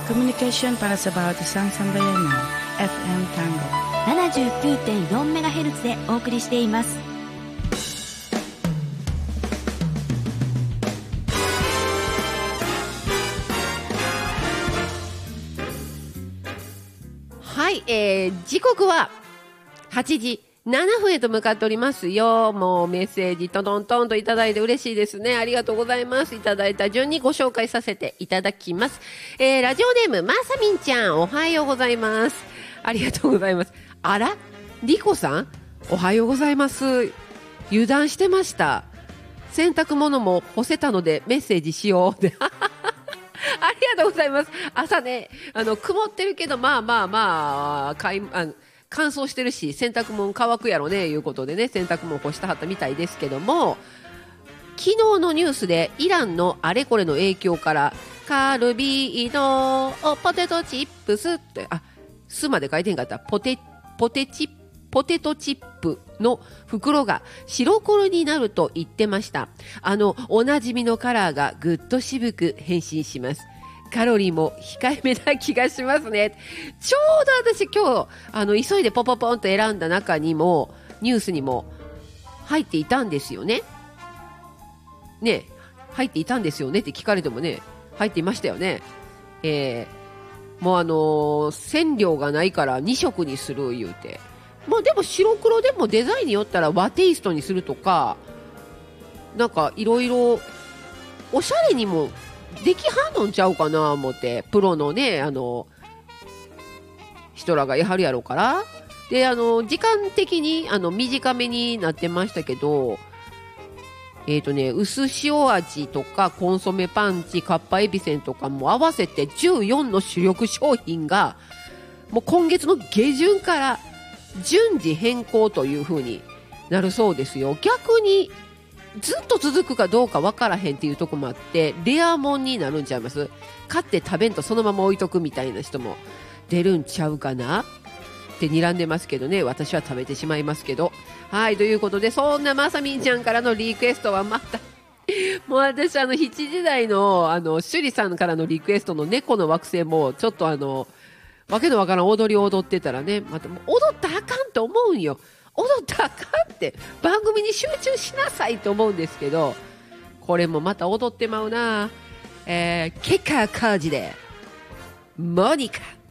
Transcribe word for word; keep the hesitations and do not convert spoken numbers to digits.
Communication para sa bawat isang sambayanan. エフエム Tango ななじゅうきゅうてんよんメガヘルツ でお送りしています。 はい、えー、時刻ははちじななふんへと向かっておりますよ。もうメッセージトントンといただいて嬉しいですね。ありがとうございます。いただいた順にご紹介させていただきます。えー、ラジオネームまさみんちゃん、おはようございます。ありがとうございます。あら、りこさん、おはようございます。油断してました。洗濯物も干せたのでメッセージしようって。ありがとうございます。朝ね、あの曇ってるけど、まあまあまあ、かいあ乾燥してるし洗濯物乾くやろねいうことでね、洗濯物干したはったみたいですけども、昨日のニュースでイランのあれこれの影響からカルビーのポテトチップスって、あ、スまで書いてへんかった。ポテポテチポテトチップの袋が白黒になると言ってました。あのおなじみのカラーがぐっと渋く変身します。カロリーも控えめな気がしますね。ちょうど私今日あの急いでポポポンと選んだ中にもニュースにも入っていたんですよね。ね、入っていたんですよねって聞かれてもね、入っていましたよね。えー、もうあのー、染料がないからに色にする言うて、まあでも白黒でもデザインによったら和テイストにするとか、なんかいろいろおしゃれにもできはんのんちゃうかな思って、プロのね、あの人らがやはるやろうから。で、あの時間的にあの短めになってましたけど、えっとね、薄塩味とかコンソメパンチ、カッパエビセンとかも合わせてじゅうよんの主力商品がもう今月の下旬から順次変更という風になるそうですよ。逆にずっと続くかどうか分からへんっていうとこもあって、レアもんになるんちゃいます？買って食べんとそのまま置いとくみたいな人も出るんちゃうかなって睨んでますけどね。私は食べてしまいますけど。はい、ということで、そんなまさみんちゃんからのリクエストはまたもう私あのしちじ台のあの趣里さんからのリクエストの猫の惑星もちょっとあのわけのわからん踊りを踊ってたらね、また踊ったらあかんと思うんよ。踊ったらあかんって番組に集中しなさいと思うんですけど、これもまた踊ってまうな。えー、ケカーカージでモニカ。